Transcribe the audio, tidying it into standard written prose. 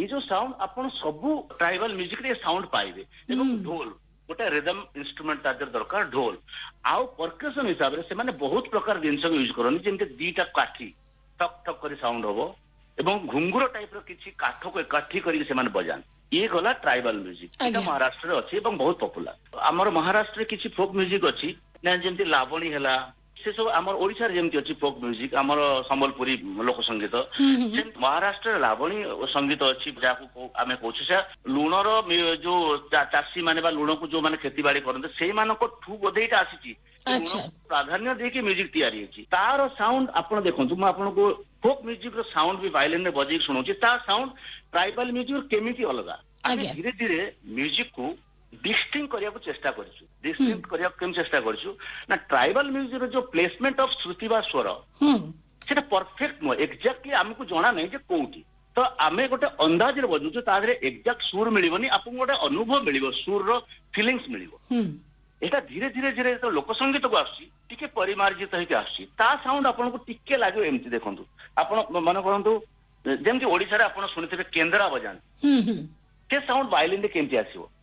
जो साउंड आपण सबु ट्राइबल म्यूजिक रे साउंड पाइबे एवं ढोल गोटे रिदम इंस्ट्रूमेंट तादर दरकार ढोल आउ परकशन हिसाब रे से माने बहुत प्रकार जिंस यूज करनी जेंते दीटा काठी टक टक करी साउंड होबो एवं घुंगुर टाइप रो किछि काठ को काठी करी से माने बजान ये गला ट्राइबल म्यूजिक एटा महाराष्ट्र रे अछि एवं बहुत पॉपुलर हमर महाराष्ट्र रे किछि फोक म्यूजिक अछि ना जेंते लावणी हैला से सब हमर ओडिसा रे जेंते अछि फोक म्यूजिक हमर संबलपुरी लोक संगीत जे महाराष्ट्र लावणी संगीत अछि जाको आमे कहछु से लुणर जो चासी माने बा लुण को जो माने खेती बाड़ी करन सेई मानको ठू बोधेटा आसीची प्राधान्य देकी म्यूजिक तैयारी अछि तार साउंड आपण देखंतु म आपण को फोक म्यूजिक रो साउंड भी वायलिन में बजेक सुनौछि ता साउंड ट्राइबल म्यूजिक केमिति अलगा आगे धीरे धीरे म्यूजिक को डिस्टिंक्ट करिया को चेष्टा करछु डिस्टिंक्ट करिया केम चेष्टा करछु ना ट्राइबल म्यूजिक रो जो प्लेसमेंट ऑफ श्रुति बा स्वर सेटा परफेक्ट नो एग्जैक्टली हमकु जणा नै जे कोउठी तो आमे गोटे अंदाज रे बजु ता रे एग्जैक्ट सुर मिलिबनी आपन गोटे अनुभव मिलिबो सुर रो फीलिंग्स मिलिबो एटा धीरे धीरे धीरे तो लोक संगीत को आसी टिके परिमार्जित होके आसी ता साउंड आपन को टिके लागो एमति देखंतु आपन मन करंतु जेमति ओडिसा रे आपन सुनिथिबे केंद्रा बजान के साउंड वायलिन रे केमति आसीबो